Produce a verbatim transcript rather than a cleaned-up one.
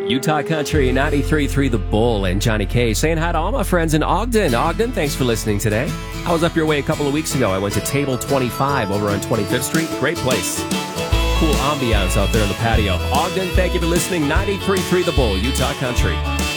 Utah Country ninety-three point three The Bull and Johnny K saying hi to all my friends in Ogden. Ogden, thanks for listening today. I was up your way a couple of weeks ago. I went to Table twenty-five over on twenty-fifth Street. Great place. Cool ambiance out there in the patio. Ogden, thank you for listening. ninety-three point three The Bull, Utah Country.